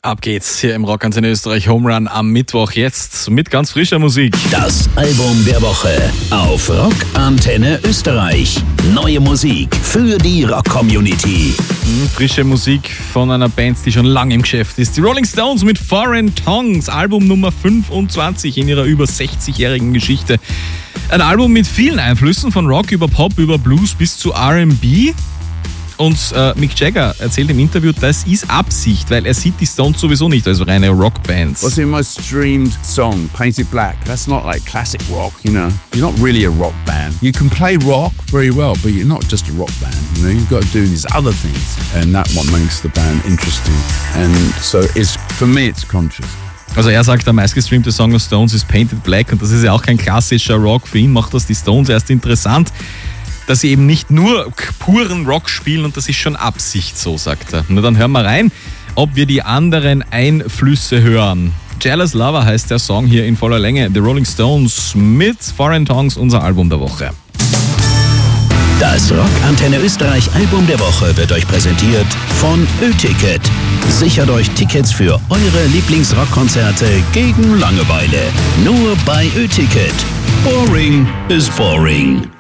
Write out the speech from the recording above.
Ab geht's hier im Rockantenne Österreich Home Run am Mittwoch, jetzt mit ganz frischer Musik. Das Album der Woche auf Rockantenne Österreich. Neue Musik für die Rock-Community. Frische Musik von einer Band, die schon lange im Geschäft ist. Die Rolling Stones mit Foreign Tongues, Album Nummer 25 in ihrer über 60-jährigen Geschichte. Ein Album mit vielen Einflüssen, von Rock über Pop, über Blues bis zu R&B. Und Mick Jagger erzählt im Interview, das ist Absicht, weil er sieht die Stones sowieso nicht als reine Rockbands. What's the most streamed song? Painted Black. That's not like classic rock, you know. You're not really a rock band. You can play rock very well, but you're not just a rock band, you know. You've got to do these other things. And that's what makes the band interesting. And so for me, it's conscious. Also er sagt, der meistgestreamte Song der Stones ist Painted Black und das ist ja auch kein klassischer Rock. Für ihn macht das die Stones erst interessant, dass sie eben nicht nur puren Rock spielen und das ist schon Absicht, so sagt er. Na dann hören wir rein, ob wir die anderen Einflüsse hören. Jealous Lover heißt der Song hier in voller Länge. The Rolling Stones mit Foreign Tongues, unser Album der Woche. Das Rockantenne Österreich Album der Woche wird euch präsentiert von Ö-Ticket. Sichert euch Tickets für eure Lieblingsrockkonzerte gegen Langeweile. Nur bei Ö-Ticket. Boring is boring.